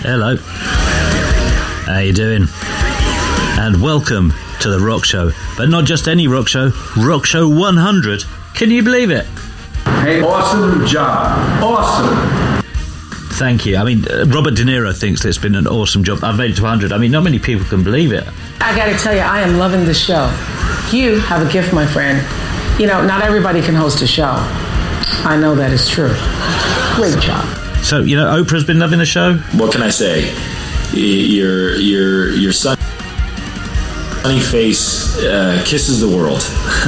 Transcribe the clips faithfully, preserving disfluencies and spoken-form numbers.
Hello. How you doing? And welcome to the Rock Show. But not just any Rock Show, Rock Show one hundred. Can you believe it? Hey, awesome job. Awesome. Thank you. I mean, uh, Robert De Niro thinks it's been an awesome job. I've made it to one hundred. I mean, not many people can believe it. I gotta tell you, I am loving this show. You have a gift, my friend. You know, not everybody can host a show. I know that is true. Great job. So, you know, Oprah's been loving the show. What can I say? Your your your sunny face uh, kisses the world.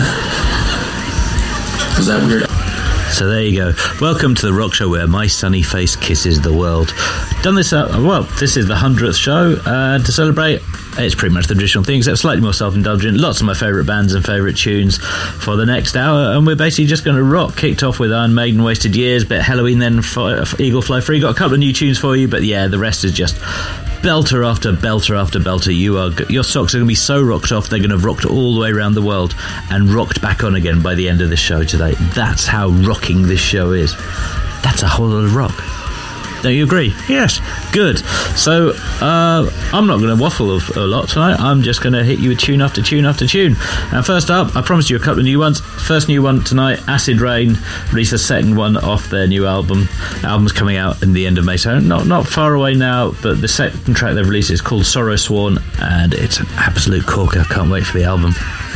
Is that weird? So there you go. Welcome to the Rock Show, where my sunny face kisses the world. Done this, uh, well, this is the hundredth show, uh, to celebrate. It's pretty much the traditional thing, except slightly more self-indulgent. Lots of my favourite bands and favourite tunes for the next hour, and we're basically just going to rock. Kicked off with Iron Maiden, Wasted Years, bit Halloween, then Eagle Fly Free. Got a couple of new tunes for you, but yeah, the rest is just belter after belter after belter. You are, your socks are going to be so rocked off, they're going to have rocked all the way around the world and rocked back on again by the end of this show today. That's how rocking this show is. That's a whole lot of rock. Don't you agree? Yes. Good. So, uh, I'm not going to waffle a lot tonight. I'm just going to hit you with tune after tune after tune. And first up, I promised you a couple of new ones. First new one tonight, Acid Rain, released the second one off their new album. The album's coming out in the end of May, so not, not far away now, but the second track they've released is called Sorrow Sworn, and it's an absolute corker. Can't wait for the album.